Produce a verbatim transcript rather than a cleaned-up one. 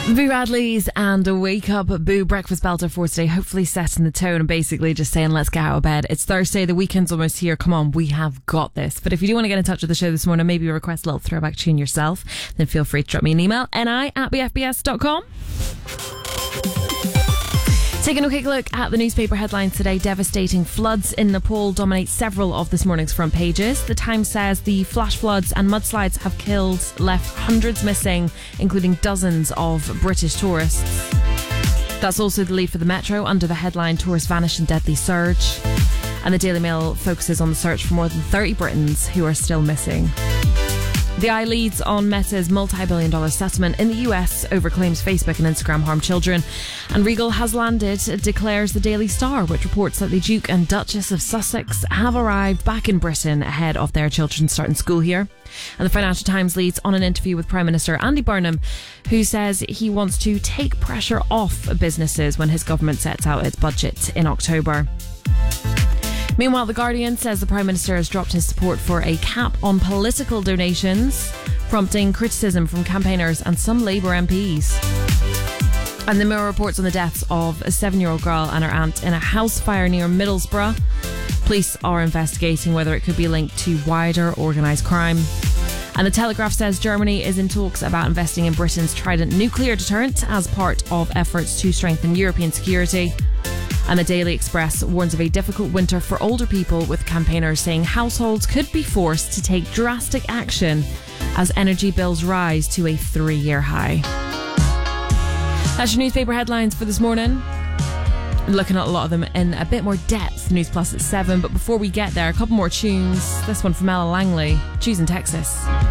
Boo Radley's and a Wake Up Boo breakfast belter for today, hopefully setting the tone and basically just saying let's get out of bed. It's Thursday, the weekend's almost here, come on, we have got this. But if you do want to get in touch with the show this morning, maybe request a little throwback tune yourself, then feel free to drop me an email, ni at b f b s dot com. Taking a quick look at the newspaper headlines today. Devastating floods in Nepal dominate several of this morning's front pages. The Times says the flash floods and mudslides have killed, left hundreds missing, including dozens of British tourists. That's also the lead for the Metro under the headline Tourists Vanish in Deadly Surge. And the Daily Mail focuses on the search for more than thirty Britons who are still missing. The Eye leads on Meta's multi-billion dollar settlement in the U S over claims Facebook and Instagram harm children. And Regal has landed, declares the Daily Star, which reports that the Duke and Duchess of Sussex have arrived back in Britain ahead of their children starting school here. And the Financial Times leads on an interview with Prime Minister Andy Burnham, who says he wants to take pressure off businesses when his government sets out its budget in October. Meanwhile, The Guardian says the Prime Minister has dropped his support for a cap on political donations, prompting criticism from campaigners and some Labour M Ps. And the Mirror reports on the deaths of a seven-year-old girl and her aunt in a house fire near Middlesbrough. Police are investigating whether it could be linked to wider organised crime. And The Telegraph says Germany is in talks about investing in Britain's Trident nuclear deterrent as part of efforts to strengthen European security. And the Daily Express warns of a difficult winter for older people, with campaigners saying households could be forced to take drastic action as energy bills rise to a three-year high. That's your newspaper headlines for this morning. Looking at a lot of them in a bit more depth. News Plus at seven. But before we get there, a couple more tunes. This one from Ella Langley, Choosing Texas.